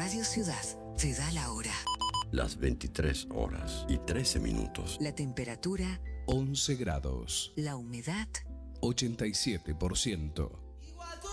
Radio Ciudad te da la hora. Las 23:13. La temperatura 11 grados. La humedad 87%.